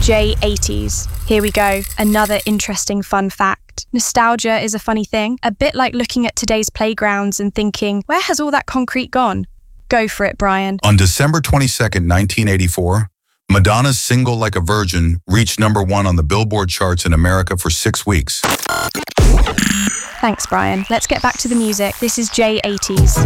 J80s. Here we go, another interesting fun fact. Nostalgia is a funny thing, a bit like looking at today's playgrounds and thinking, where has all that concrete gone? Go for it, Brian. On December 22nd, 1984, Madonna's single Like a Virgin reached #1 on the Billboard charts in America for 6 weeks. Thanks, Brian. Let's get back to the music. This is J80s.